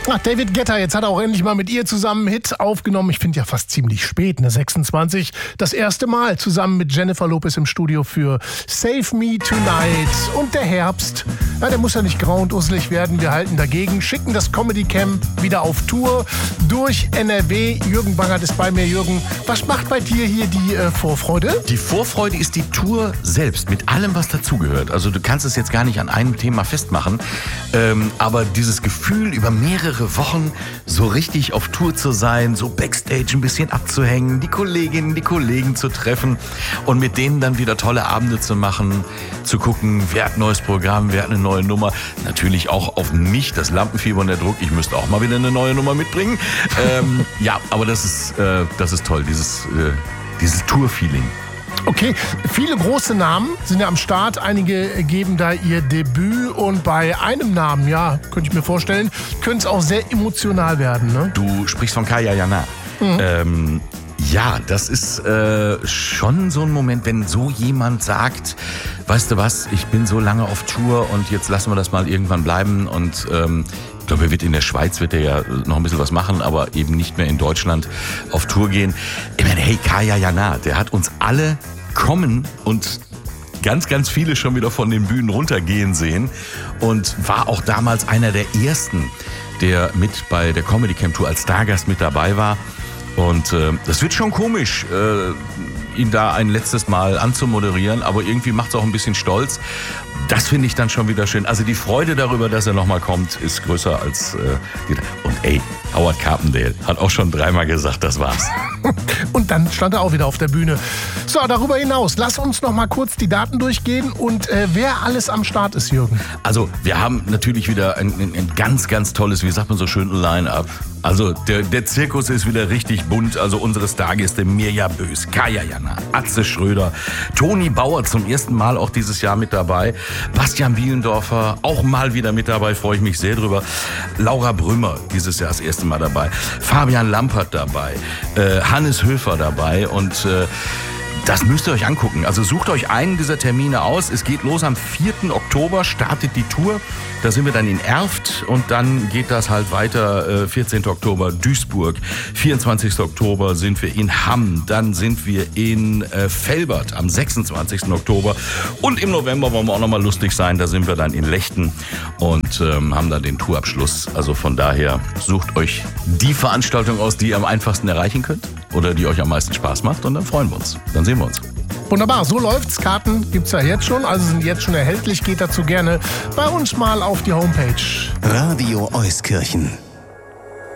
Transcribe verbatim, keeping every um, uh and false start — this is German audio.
Ach, David Guetta, jetzt hat er auch endlich mal mit ihr zusammen einen Hit aufgenommen. Ich finde ja fast ziemlich spät, ne, sechsundzwanzig. Das erste Mal zusammen mit Jennifer Lopez im Studio für Save Me Tonight. Und der Herbst, ja, der muss ja nicht grau und usselig werden. Wir halten dagegen, schicken das Comedy Camp wieder auf Tour durch N R W. Jürgen Bangert ist bei mir. Jürgen, was macht bei dir hier die äh, Vorfreude? Die Vorfreude ist die Tour selbst, mit allem, was dazugehört. Also du kannst es jetzt gar nicht an einem Thema festmachen, ähm, aber dieses Gefühl, über mehrere Wochen so richtig auf Tour zu sein, so Backstage ein bisschen abzuhängen, die Kolleginnen, die Kollegen zu treffen und mit denen dann wieder tolle Abende zu machen, zu gucken, wer hat ein neues Programm, wer hat eine neue Nummer. Natürlich auch auf mich, das Lampenfieber und der Druck, ich müsste auch mal wieder eine neue Nummer mitbringen. ähm, ja, aber das ist, äh, das ist toll, dieses, äh, dieses Tour-Feeling. Okay, viele große Namen sind ja am Start. Einige geben da ihr Debüt und bei einem Namen, ja, könnte ich mir vorstellen, könnte es auch sehr emotional werden, ne? Du sprichst von Kaya Jana. Mhm. Ähm, ja, das ist äh, schon so ein Moment, wenn so jemand sagt, weißt du was, ich bin so lange auf Tour und jetzt lassen wir das mal irgendwann bleiben und ähm, ich glaube, er wird in der Schweiz, wird er ja noch ein bisschen was machen, aber eben nicht mehr in Deutschland auf Tour gehen. Ich meine, hey, Kaya Jana, der hat uns alle kommen und ganz, ganz viele schon wieder von den Bühnen runtergehen sehen und war auch damals einer der ersten, der mit bei der Comedy Camp Tour als Stargast mit dabei war. Und äh, das wird schon komisch, äh, ihn da ein letztes Mal anzumoderieren, aber irgendwie macht es auch ein bisschen stolz. Das finde ich dann schon wieder schön. Also die Freude darüber, dass er nochmal kommt, ist größer als äh, die. Und ey, Howard Carpendale hat auch schon dreimal gesagt, das war's. Und dann stand er auch wieder auf der Bühne. So, darüber hinaus, lass uns noch mal kurz die Daten durchgehen und äh, wer alles am Start ist, Jürgen. Also wir haben natürlich wieder ein, ein, ein ganz, ganz tolles, wie sagt man so schön, Line-Up. Also der, der Zirkus ist wieder richtig bunt. Also unsere Stargäste Mirja Bös, Kaya Jana, Atze Schröder, Toni Bauer zum ersten Mal auch dieses Jahr mit dabei, Bastian Bielendorfer auch mal wieder mit dabei, freue ich mich sehr drüber. Laura Brümmer dieses Jahr das erste Mal dabei, Fabian Lampert dabei, äh, Hannes Höfer dabei und äh, das müsst ihr euch angucken. Also sucht euch einen dieser Termine aus. Es geht los am vierten Oktober, startet die Tour. Da sind wir dann in Erft und dann geht das halt weiter. Äh, vierzehnten Oktober Duisburg, vierundzwanzigsten Oktober sind wir in Hamm, dann sind wir in äh, Velbert am sechsundzwanzigsten Oktober und im November wollen wir auch nochmal lustig sein. Da sind wir dann in Lechten und ähm, haben dann den Tourabschluss. Also von daher sucht euch die Veranstaltung aus, die ihr am einfachsten erreichen könnt oder die euch am meisten Spaß macht und dann freuen wir uns. Dann sehen wir uns. Wunderbar, so läuft's. Karten gibt's ja jetzt schon, also sind jetzt schon erhältlich. Geht dazu gerne bei uns mal auf die Homepage. Radio Euskirchen.